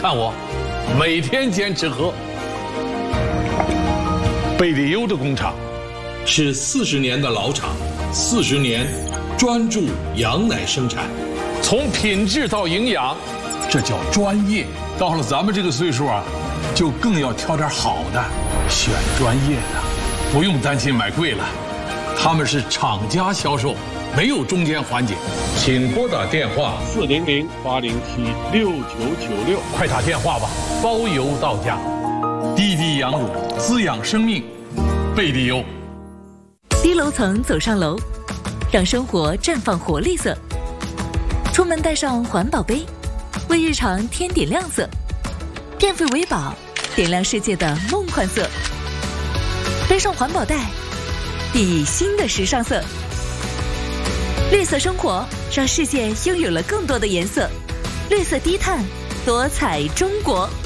看我，每天坚持喝。贝里优的工厂是40年的老厂，40年专注羊奶生产， 从品质到营养，这叫专业。到了咱们这个岁数啊，就更要挑点好的，选专业的，不用担心买贵了。他们是厂家销售，没有中间环节。请拨打电话 400-807-6996， 快打电话吧，包邮到家。滴滴羊乳滋养生命，贝里优。 低楼层走上楼，让生活绽放活力色。出门带上环保杯，为日常添点亮色。电费为宝，点亮世界的梦幻色。背上环保袋，熠熠新的时尚色。绿色生活，让世界拥有了更多的颜色。绿色低碳，多彩中国。